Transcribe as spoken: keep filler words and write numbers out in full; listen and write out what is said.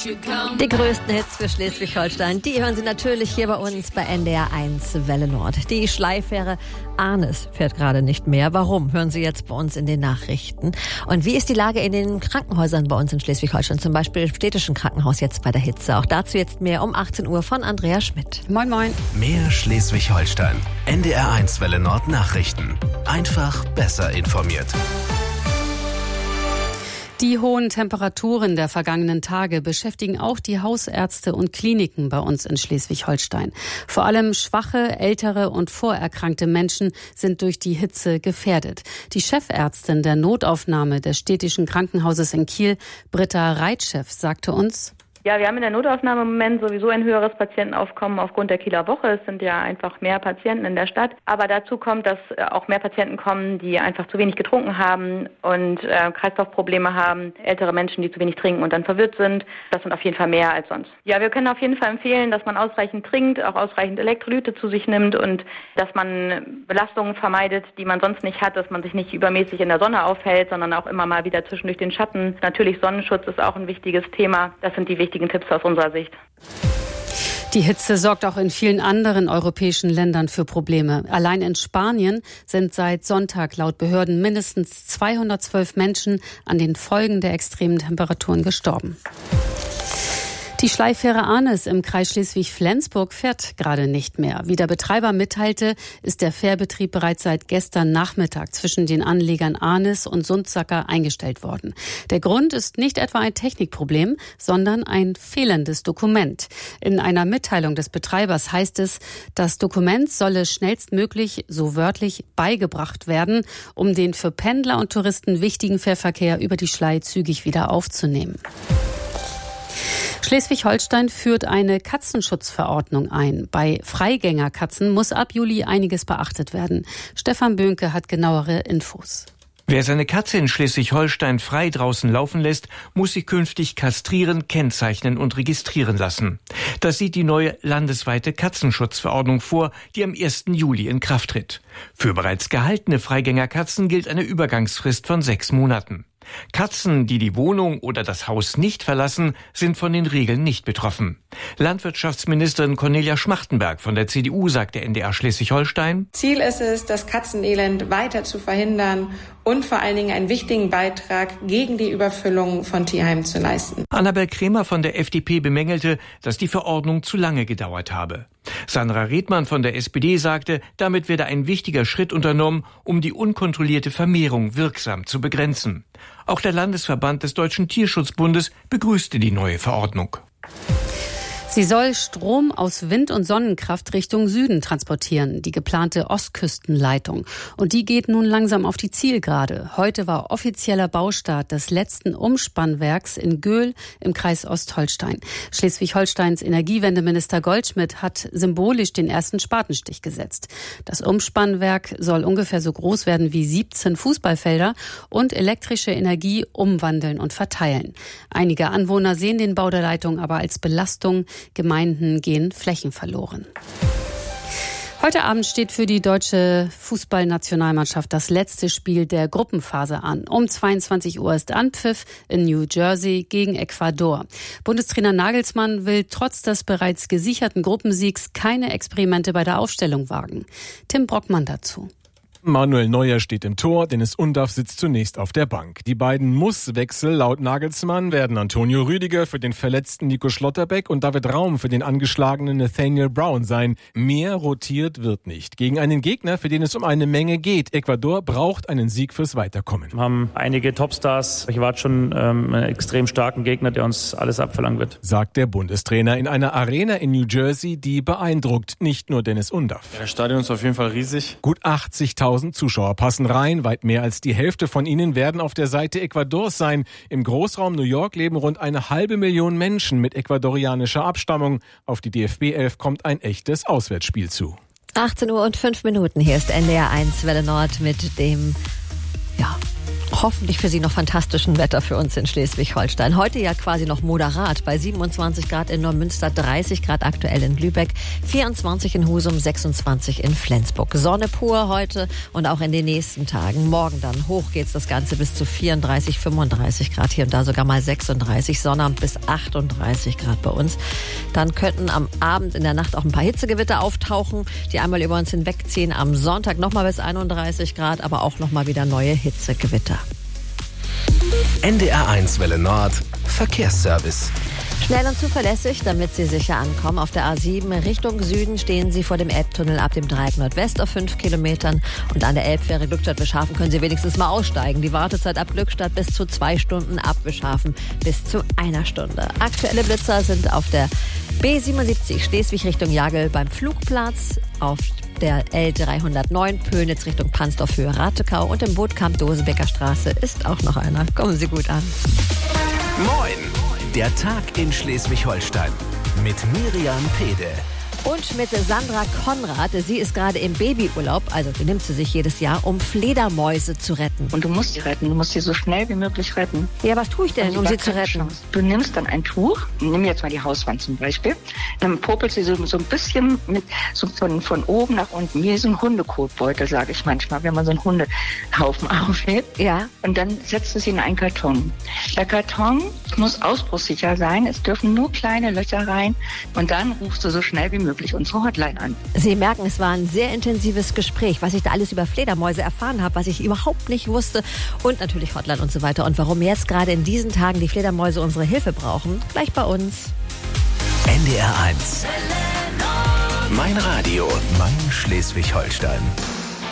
Die größten Hits für Schleswig-Holstein, die hören Sie natürlich hier bei uns bei N D R eins Welle Nord. Die Schleifähre Arnes fährt gerade nicht mehr. Warum? Hören Sie jetzt bei uns in den Nachrichten. Und wie ist die Lage in den Krankenhäusern bei uns in Schleswig-Holstein, zum Beispiel im städtischen Krankenhaus jetzt bei der Hitze? Auch dazu jetzt mehr um achtzehn Uhr von Andrea Schmidt. Moin, moin. Mehr Schleswig-Holstein. N D R eins Welle Nord Nachrichten. Einfach besser informiert. Die hohen Temperaturen der vergangenen Tage beschäftigen auch die Hausärzte und Kliniken bei uns in Schleswig-Holstein. Vor allem schwache, ältere und vorerkrankte Menschen sind durch die Hitze gefährdet. Die Chefärztin der Notaufnahme des städtischen Krankenhauses in Kiel, Britta Reitschew, sagte uns: Ja, wir haben in der Notaufnahme im Moment sowieso ein höheres Patientenaufkommen aufgrund der Kieler Woche. Es sind ja einfach mehr Patienten in der Stadt. Aber dazu kommt, dass auch mehr Patienten kommen, die einfach zu wenig getrunken haben und äh, Kreislaufprobleme haben. Ältere Menschen, die zu wenig trinken und dann verwirrt sind. Das sind auf jeden Fall mehr als sonst. Ja, wir können auf jeden Fall empfehlen, dass man ausreichend trinkt, auch ausreichend Elektrolyte zu sich nimmt und dass man Belastungen vermeidet, die man sonst nicht hat, dass man sich nicht übermäßig in der Sonne aufhält, sondern auch immer mal wieder zwischendurch den Schatten. Natürlich Sonnenschutz ist auch ein wichtiges Thema. Das sind die wichtigen Tipps aus unserer Sicht. Die Hitze sorgt auch in vielen anderen europäischen Ländern für Probleme. Allein in Spanien sind seit Sonntag laut Behörden mindestens zweihundertzwölf Menschen an den Folgen der extremen Temperaturen gestorben. Die Schleifähre Arnes im Kreis Schleswig-Flensburg fährt gerade nicht mehr. Wie der Betreiber mitteilte, ist der Fährbetrieb bereits seit gestern Nachmittag zwischen den Anlegern Arnes und Sundsacker eingestellt worden. Der Grund ist nicht etwa ein Technikproblem, sondern ein fehlendes Dokument. In einer Mitteilung des Betreibers heißt es, das Dokument solle schnellstmöglich, so wörtlich, beigebracht werden, um den für Pendler und Touristen wichtigen Fährverkehr über die Schlei zügig wieder aufzunehmen. Schleswig-Holstein führt eine Katzenschutzverordnung ein. Bei Freigängerkatzen muss ab Juli einiges beachtet werden. Stefan Böhnke hat genauere Infos. Wer seine Katze in Schleswig-Holstein frei draußen laufen lässt, muss sie künftig kastrieren, kennzeichnen und registrieren lassen. Das sieht die neue landesweite Katzenschutzverordnung vor, die am ersten Juli in Kraft tritt. Für bereits gehaltene Freigängerkatzen gilt eine Übergangsfrist von sechs Monaten. Katzen, die die Wohnung oder das Haus nicht verlassen, sind von den Regeln nicht betroffen. Landwirtschaftsministerin Cornelia Schmachtenberg von der C D U sagte N D R Schleswig-Holstein: Ziel ist es, das Katzenelend weiter zu verhindern und vor allen Dingen einen wichtigen Beitrag gegen die Überfüllung von Tierheimen zu leisten. Annabel Kremer von der F D P bemängelte, dass die Verordnung zu lange gedauert habe. Sandra Redmann von der S P D sagte, damit werde ein wichtiger Schritt unternommen, um die unkontrollierte Vermehrung wirksam zu begrenzen. Auch der Landesverband des Deutschen Tierschutzbundes begrüßte die neue Verordnung. Sie soll Strom aus Wind- und Sonnenkraft Richtung Süden transportieren, die geplante Ostküstenleitung. Und die geht nun langsam auf die Zielgerade. Heute war offizieller Baustart des letzten Umspannwerks in Göhl im Kreis Ostholstein. Schleswig-Holsteins Energiewendeminister Goldschmidt hat symbolisch den ersten Spatenstich gesetzt. Das Umspannwerk soll ungefähr so groß werden wie siebzehn Fußballfelder und elektrische Energie umwandeln und verteilen. Einige Anwohner sehen den Bau der Leitung aber als Belastung. Gemeinden gehen Flächen verloren. Heute Abend steht für die deutsche Fußballnationalmannschaft das letzte Spiel der Gruppenphase an. Um zweiundzwanzig Uhr ist Anpfiff in New Jersey gegen Ecuador. Bundestrainer Nagelsmann will trotz des bereits gesicherten Gruppensiegs keine Experimente bei der Aufstellung wagen. Tim Brockmann dazu. Manuel Neuer steht im Tor, Dennis Undaff sitzt zunächst auf der Bank. Die beiden Musswechsel laut Nagelsmann werden Antonio Rüdiger für den verletzten Nico Schlotterbeck und David Raum für den angeschlagenen Nathaniel Brown sein. Mehr rotiert wird nicht. Gegen einen Gegner, für den es um eine Menge geht. Ecuador braucht einen Sieg fürs Weiterkommen. Wir haben einige Topstars. Ich warte schon ähm, einen extrem starken Gegner, der uns alles abverlangen wird. Sagt der Bundestrainer in einer Arena in New Jersey, die beeindruckt. Nicht nur Dennis Undaff. Ja, das Stadion ist auf jeden Fall riesig. Gut achtzigtausend Zuschauer passen rein. Weit mehr als die Hälfte von ihnen werden auf der Seite Ecuadors sein. Im Großraum New York leben rund eine halbe Million Menschen mit ecuadorianischer Abstammung. Auf die D F B elf kommt ein echtes Auswärtsspiel zu. achtzehn Uhr und fünf Minuten. Hier ist N D R eins Welle Nord mit dem, ja, hoffentlich für Sie noch fantastischen Wetter für uns in Schleswig-Holstein. Heute ja quasi noch moderat bei siebenundzwanzig Grad in Neumünster, dreißig Grad aktuell in Lübeck, vierundzwanzig in Husum, sechsundzwanzig in Flensburg. Sonne pur heute und auch in den nächsten Tagen. Morgen dann hoch geht's das Ganze bis zu vierunddreißig, fünfunddreißig Grad, hier und da sogar mal sechsunddreißig, Sonnabend bis achtunddreißig Grad bei uns. Dann könnten am Abend in der Nacht auch ein paar Hitzegewitter auftauchen, die einmal über uns hinwegziehen. Am Sonntag nochmal bis einunddreißig Grad, aber auch nochmal wieder neue Hitzegewitter. N D R eins Welle Nord Verkehrsservice. Schnell und zuverlässig, damit Sie sicher ankommen. Auf der A sieben Richtung Süden stehen Sie vor dem Elbtunnel ab dem Dreieck Nordwest auf fünf Kilometern. Und an der Elbfähre Glückstadt-Wischhafen können Sie wenigstens mal aussteigen. Die Wartezeit ab Glückstadt bis zu zwei Stunden, ab Wischhafen bis zu einer Stunde. Aktuelle Blitzer sind auf der B siebenundsiebzig Schleswig Richtung Jagel beim Flugplatz, auf der L dreihundertneun Pönitz Richtung Pansdorf Höhe Ratekau und im Bootkamp Dosebecker Straße ist auch noch einer. Kommen Sie gut an. Moin! Der Tag in Schleswig-Holstein mit Miriam Pede. Und mit Sandra Konrad. Sie ist gerade im Babyurlaub, also die nimmt sie sich jedes Jahr, um Fledermäuse zu retten. Und du musst sie retten, du musst sie so schnell wie möglich retten. Ja, was tue ich denn, um sie zu retten? Chance. Du nimmst dann ein Tuch, nimm jetzt mal die Hauswand zum Beispiel, dann popelst sie so, so ein bisschen mit, so von, von oben nach unten, wie so ein Hundekotbeutel, sage ich manchmal, wenn man so einen Hundehaufen aufhebt. Ja. Und dann setzt du sie in einen Karton. Der Karton muss ausbruchssicher sein, es dürfen nur kleine Löcher rein und dann rufst du so schnell wie möglich unsere Hotline an. Sie merken, es war ein sehr intensives Gespräch, was ich da alles über Fledermäuse erfahren habe, was ich überhaupt nicht wusste und natürlich Hotline und so weiter. Und warum jetzt gerade in diesen Tagen die Fledermäuse unsere Hilfe brauchen, gleich bei uns. N D R eins. Mein Radio, mein Schleswig-Holstein.